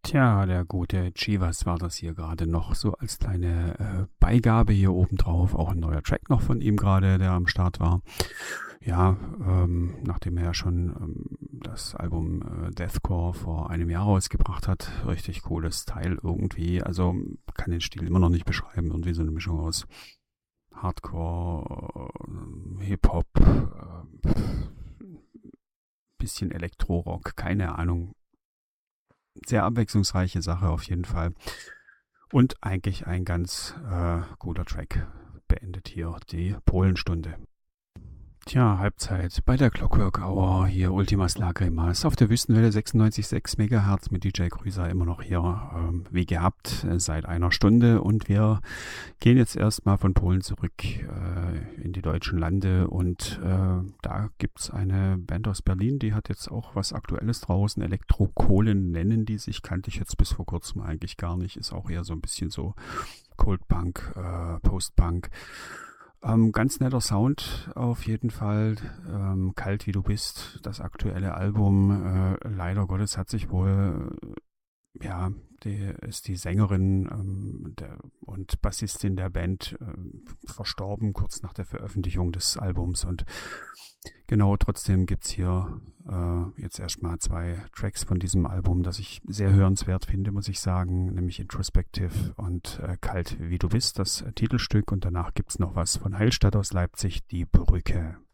Tja, der gute Chivas war das hier gerade noch so als kleine Beigabe hier oben drauf. Auch ein neuer Track noch von ihm gerade, der am Start war. Ja, nachdem er ja schon das Album Deathcore vor einem Jahr rausgebracht hat. Richtig cooles Teil irgendwie. Also kann den Stil immer noch nicht beschreiben. Irgendwie so eine Mischung aus Hardcore, Hip-Hop, bisschen Elektro-Rock, keine Ahnung. Sehr abwechslungsreiche Sache auf jeden Fall. Und eigentlich ein ganz cooler Track beendet hier die Polenstunde. Tja, Halbzeit bei der Clockwork Hour, hier Ultimas Lagrimas auf der Wüstenwelle 96,6 MHz mit DJ Grüßer immer noch hier, wie gehabt, seit einer Stunde. Und wir gehen jetzt erstmal von Polen zurück in die deutschen Lande. Und da gibt's eine Band aus Berlin, die hat jetzt auch was Aktuelles draußen. Elektrokohlen nennen die sich, kannte ich jetzt bis vor kurzem eigentlich gar nicht. Ist auch eher so ein bisschen so Cold Punk, Post-Punk. Ganz netter Sound auf jeden Fall. Kalt wie du bist, das aktuelle Album. Leider Gottes hat sich wohl, ist die Sängerin und Bassistin der Band verstorben, kurz nach der Veröffentlichung des Albums. Und genau, trotzdem gibt's hier jetzt erstmal 2 Tracks von diesem Album, das ich sehr hörenswert finde, muss ich sagen, nämlich Introspective und Kalt wie du bist, das Titelstück. Und danach gibt's noch was von Heilstadt aus Leipzig, die Brücke.